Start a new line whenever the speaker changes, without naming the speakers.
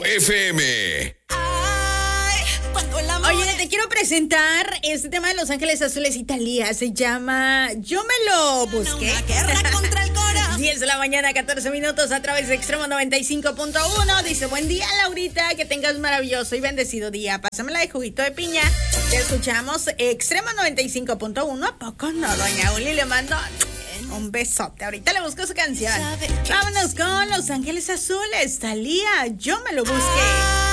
FM.
Oye, te quiero presentar este tema de Los Ángeles Azules Italia. Se llama Yo me lo busqué. 10 de la mañana, 14 minutos a través de Extremo 95.1. Dice, buen día, Laurita, que tengas un maravilloso y bendecido día. Pásamela de juguito de piña. Te escuchamos Extremo 95.1. ¿A poco no, doña Uli? Le mando un besote. Ahorita le busco su canción. Vámonos con Los Ángeles Azules, Thalía. Yo me lo busqué.